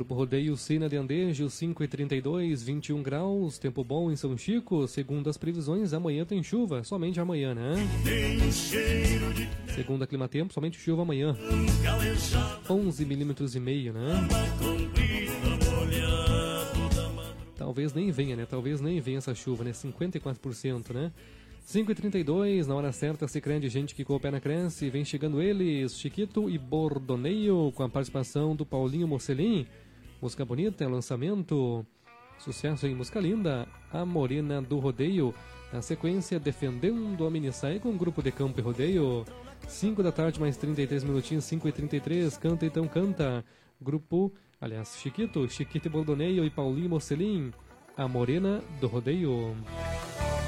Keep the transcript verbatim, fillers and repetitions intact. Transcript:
Grupo Rodeio Sina de Andejo, cinco e trinta e dois, vinte e um graus, tempo bom em São Chico. Segundo as previsões, amanhã tem chuva, somente amanhã, né? Segundo a Climatempo, somente chuva amanhã. onze milímetros e meio, né? Talvez nem venha, né? Talvez nem venha essa chuva, né? cinquenta e quatro por cento, né? cinco e trinta e dois, na hora certa, Sicredi, gente que coopera, cresce. Vem chegando eles, Chiquito e Bordoneio, com a participação do Paulinho Mocelin. Música bonita, lançamento, sucesso em música linda, A Morena do Rodeio. Na sequência, Defendendo a Minissai com o Grupo de Campo e Rodeio. cinco da tarde, mais trinta e três minutinhos, cinco e trinta e três, Canta Então Canta. Grupo, aliás, Chiquito, Chiquito e Bordoneio e Paulinho Mocelin, A Morena do Rodeio.